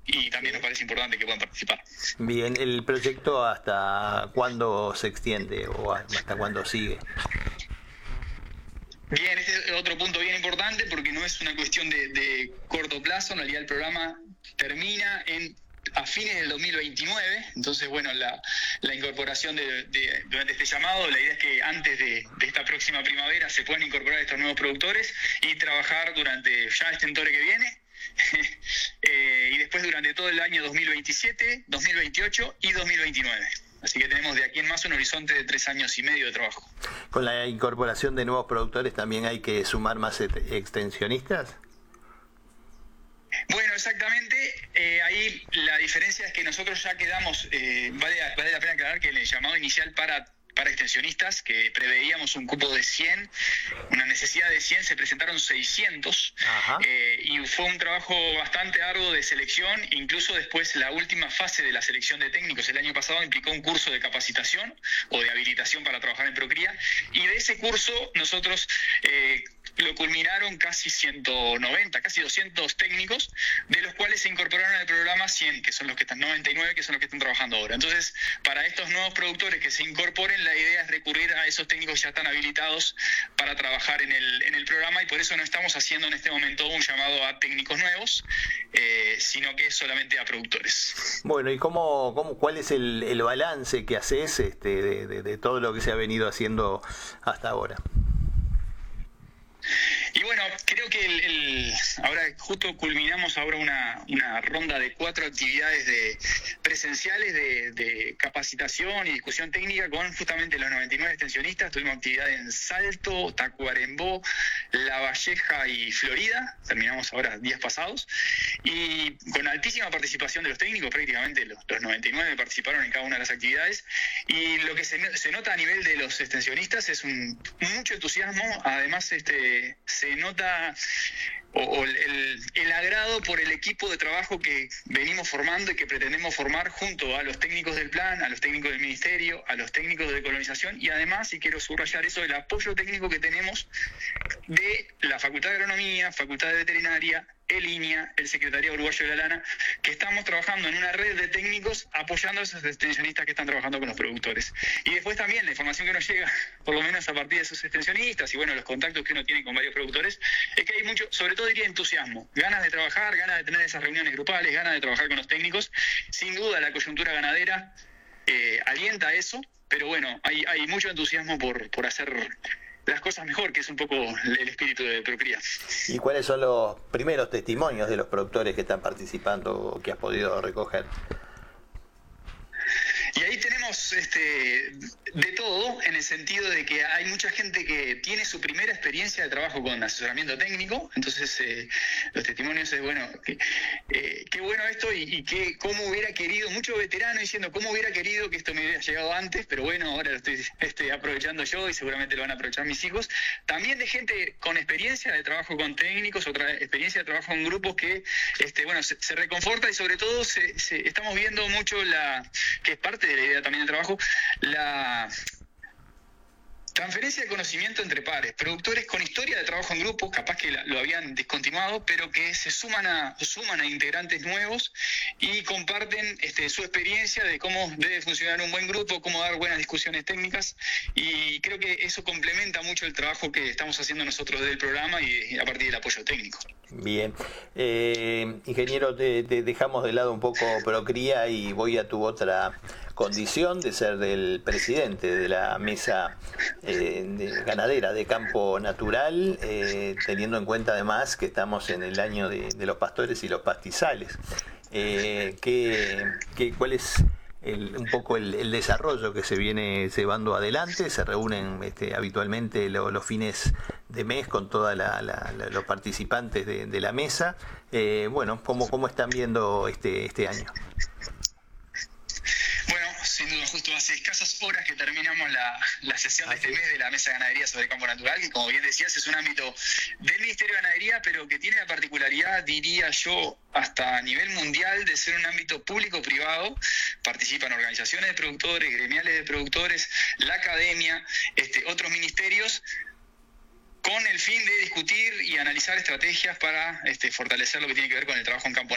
y también nos parece importante que puedan participar. Bien, ¿el proyecto hasta cuándo se extiende o hasta cuándo sigue? Bien, este es otro punto bien importante porque no es una cuestión de corto plazo. En realidad el programa termina a fines del 2029, entonces bueno, la incorporación durante este llamado, la idea es que antes de esta próxima primavera se puedan incorporar estos nuevos productores y trabajar durante ya este entore que viene, y después durante todo el año 2027, 2028 y 2029. Así que tenemos de aquí en más un horizonte de 3 años y medio de trabajo. ¿Con la incorporación de nuevos productores también hay que sumar más extensionistas? Bueno, exactamente. Ahí la diferencia es que nosotros ya quedamos, vale la pena aclarar que en el llamado inicial para extensionistas, que preveíamos un cupo de 100, una necesidad de 100, se presentaron 600, y fue un trabajo bastante arduo de selección. Incluso después la última fase de la selección de técnicos el año pasado implicó un curso de capacitación o de habilitación para trabajar en Procría, y de ese curso nosotros lo culminaron casi 190, casi 200 técnicos, de los cuales se incorporaron al programa 100, que son los que están 99, que son los que están trabajando ahora. Entonces, para estos nuevos productores que se incorporen, la idea es recurrir a esos técnicos que ya están habilitados para trabajar en el programa, y por eso no estamos haciendo en este momento un llamado a técnicos nuevos, sino que solamente a productores. Bueno, ¿y cuál es el balance que haces de todo lo que se ha venido haciendo hasta ahora? Y bueno, creo que ahora justo culminamos una ronda de 4 actividades presenciales de capacitación y discusión técnica con justamente los 99 extensionistas. Tuvimos actividad en Salto, Tacuarembó, La Valleja y Florida. Terminamos ahora días pasados. Y con altísima participación de los técnicos, prácticamente los 99 participaron en cada una de las actividades. Y lo que se nota a nivel de los extensionistas es mucho entusiasmo. Además, se nota el agrado por el equipo de trabajo que venimos formando y que pretendemos formar junto a los técnicos del plan, a los técnicos del ministerio, a los técnicos de colonización, y además, y quiero subrayar eso, el apoyo técnico que tenemos de la Facultad de Agronomía, Facultad de Veterinaria, el INIA, el Secretariado Uruguayo de la Lana, que estamos trabajando en una red de técnicos apoyando a esos extensionistas que están trabajando con los productores. Y después también la información que nos llega, por lo menos a partir de esos extensionistas y bueno, los contactos que uno tiene con varios productores, es que hay mucho, sobre todo diría entusiasmo, ganas de trabajar, ganas de tener esas reuniones grupales, ganas de trabajar con los técnicos. Sin duda la coyuntura ganadera alienta eso, pero bueno, hay mucho entusiasmo por hacer las cosas mejor, que es un poco el espíritu de Procría. ¿Y cuáles son los primeros testimonios de los productores que están participando o que has podido recoger? Y ahí tenemos de todo, en el sentido de que hay mucha gente que tiene su primera experiencia de trabajo con asesoramiento técnico. Entonces los testimonios es bueno, qué bueno esto, y cómo hubiera querido, mucho veterano diciendo cómo hubiera querido que esto me hubiera llegado antes, pero bueno, ahora lo estoy aprovechando yo y seguramente lo van a aprovechar mis hijos. También de gente con experiencia de trabajo con técnicos, otra experiencia de trabajo en grupos que bueno, se reconforta, y sobre todo estamos viendo mucho que es parte de la idea también del trabajo, la transferencia de conocimiento entre pares, productores con historia de trabajo en grupos, capaz que lo habían discontinuado, pero que se suman a integrantes nuevos y comparten su experiencia de cómo debe funcionar un buen grupo, cómo dar buenas discusiones técnicas, y creo que eso complementa mucho el trabajo que estamos haciendo nosotros del programa y a partir del apoyo técnico. Bien, ingeniero, te dejamos de lado un poco Procría y voy a tu otra condición de ser del presidente de la mesa ganadera de campo natural, teniendo en cuenta además que estamos en el año de los pastores y los pastizales. ¿Cuál es un poco el desarrollo que se viene llevando adelante? Se reúnen habitualmente los fines de mes con todos los participantes de la mesa. Bueno, ¿cómo están viendo este año? Sin duda, justo hace escasas horas que terminamos la sesión de este mes de la Mesa de Ganadería sobre Campo Natural, que como bien decías es un ámbito del Ministerio de Ganadería, pero que tiene la particularidad, diría yo, hasta a nivel mundial, de ser un ámbito público-privado. Participan organizaciones de productores, gremiales de productores, la academia, otros ministerios, con el fin de discutir y analizar estrategias para fortalecer lo que tiene que ver con el trabajo en campo